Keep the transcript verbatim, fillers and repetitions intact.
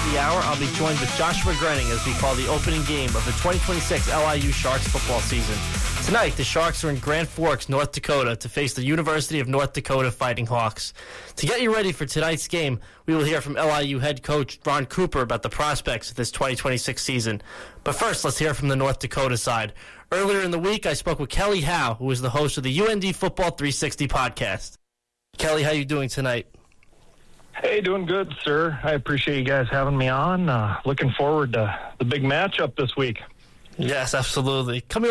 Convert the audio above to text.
of the hour, I'll be joined with Joshua Grenning as we call the opening game of the twenty twenty-six L I U Sharks football season. Tonight, the Sharks are in Grand Forks, North Dakota, to face the University of North Dakota Fighting Hawks. To get you ready for tonight's game, we will hear from L I U head coach Ron Cooper about the prospects of this twenty twenty-six season. But first, let's hear from the North Dakota side. Earlier in the week, I spoke with Kelly Howe, who is the host of the U N D Football three sixty podcast. Kelly, how are you doing tonight? Hey, doing good, sir. I appreciate you guys having me on. Uh, looking forward to the big matchup this week. Yes, absolutely. Coming